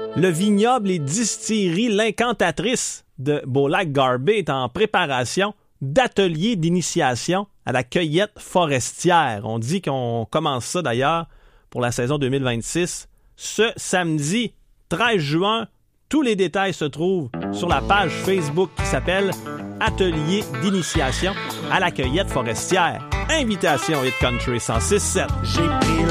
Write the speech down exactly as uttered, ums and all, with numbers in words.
Le vignoble et distillerie L'Incantatrice de Beaulac-Garbet est en préparation d'ateliers d'initiation à la cueillette forestière. On dit qu'on commence ça d'ailleurs pour la saison deux mille vingt-six ce samedi treize juin. Tous les détails se trouvent sur la page Facebook qui s'appelle Atelier d'initiation à la cueillette forestière. Invitation Hit Country cent six sept.